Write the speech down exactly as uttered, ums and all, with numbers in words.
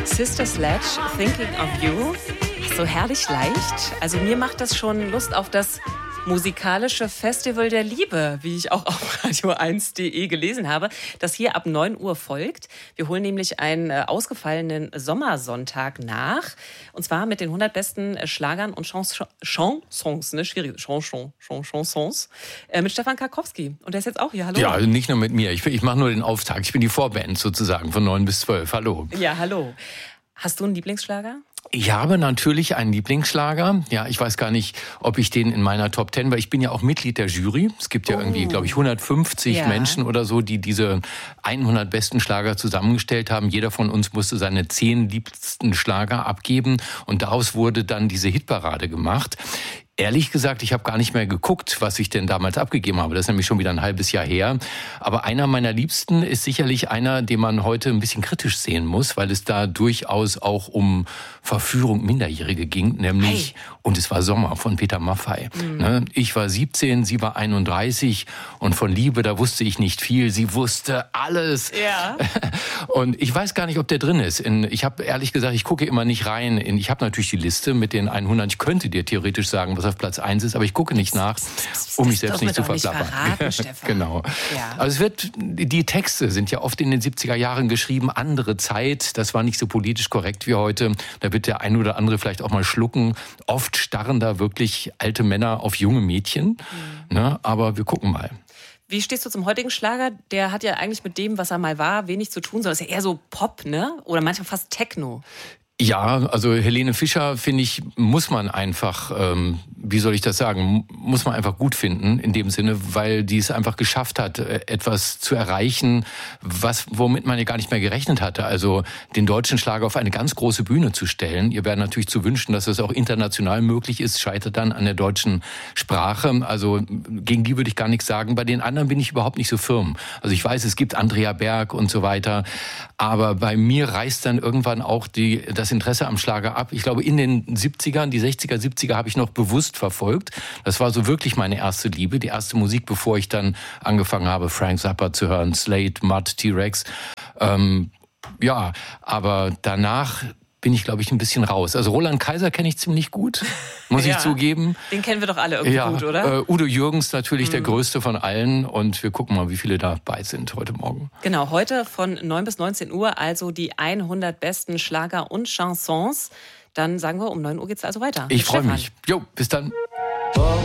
Sister Sledge, Thinking of You. So herrlich leicht. Also mir macht das schon Lust auf das musikalische Festival der Liebe, wie ich auch auf radio eins punkt de gelesen habe, das hier ab neun Uhr folgt. Wir holen nämlich einen äh, ausgefallenen Sommersonntag nach. Und zwar mit den hundert besten äh, Schlagern und Chans Chansons, ne, schwierig, Chansons, Chansons, äh, mit Stefan Karkowski. Und der ist jetzt auch hier. Hallo. Ja, nicht nur mit mir. Ich, ich mache nur den Auftakt. Ich bin die Vorband sozusagen von neun bis zwölf. Hallo. Ja, hallo. Hast du einen Lieblingsschlager? Ich habe natürlich einen Lieblingsschlager. Ja, ich weiß gar nicht, ob ich den in meiner Top Ten, weil ich bin ja auch Mitglied der Jury. Es gibt ja irgendwie, glaube ich, hundertfünfzig ja. Menschen oder so, die diese hundert besten Schlager zusammengestellt haben. Jeder von uns musste seine zehn liebsten Schlager abgeben und daraus wurde dann diese Hitparade gemacht. Ehrlich gesagt, ich habe gar nicht mehr geguckt, was ich denn damals abgegeben habe. Das ist nämlich schon wieder ein halbes Jahr her. Aber einer meiner Liebsten ist sicherlich einer, den man heute ein bisschen kritisch sehen muss, weil es da durchaus auch um Verführung Minderjährige ging, nämlich, hey. und es war Sommer von Peter Maffay. Mhm. Ich war siebzehn, sie war einunddreißig und von Liebe, da wusste ich nicht viel. Sie wusste alles. Ja. Und ich weiß gar nicht, ob der drin ist. Ich habe ehrlich gesagt, ich gucke immer nicht rein. Ich habe natürlich die Liste mit den hundert. Ich könnte dir theoretisch sagen, was auf Platz eins ist, aber ich gucke nicht nach, um mich selbst nicht zu verplappern. Genau. Ja. Also es wird, die Texte sind ja oft in den siebziger Jahren geschrieben, andere Zeit, das war nicht so politisch korrekt wie heute. Da wird der ein oder andere vielleicht auch mal schlucken. Oft starren da wirklich alte Männer auf junge Mädchen. Mhm. Ne? Aber wir gucken mal. Wie stehst du zum heutigen Schlager? Der hat ja eigentlich mit dem, was er mal war, wenig zu tun, sondern ist ja eher so Pop, ne? Oder manchmal fast Techno. Ja, also Helene Fischer, finde ich, muss man einfach, ähm, wie soll ich das sagen, muss man einfach gut finden in dem Sinne, weil die es einfach geschafft hat, etwas zu erreichen, was womit man ja gar nicht mehr gerechnet hatte. Also den deutschen Schlager auf eine ganz große Bühne zu stellen. Ihr wäre natürlich zu wünschen, dass es auch international möglich ist, scheitert dann an der deutschen Sprache. Also gegen die würde ich gar nichts sagen. Bei den anderen bin ich überhaupt nicht so firm. Also ich weiß, es gibt Andrea Berg und so weiter, aber bei mir reißt dann irgendwann auch die das Interesse am Schlager ab. Ich glaube, in den siebzigern, die sechziger, siebziger habe ich noch bewusst verfolgt. Das war so wirklich meine erste Liebe, die erste Musik, bevor ich dann angefangen habe, Frank Zappa zu hören, Slade, Mutt, T-Rex. Ähm, ja, aber danach bin ich, glaube ich, ein bisschen raus. Also Roland Kaiser kenne ich ziemlich gut, muss ja, ich zugeben. Den kennen wir doch alle irgendwie ja, gut, oder? Äh, Udo Jürgens natürlich mhm. der größte von allen. Und wir gucken mal, wie viele dabei sind heute Morgen. Genau, heute von neun bis neunzehn Uhr, also die hundert besten Schlager und Chansons. Dann sagen wir, um neun Uhr geht's also weiter. Ich freue mich. Jo, bis dann.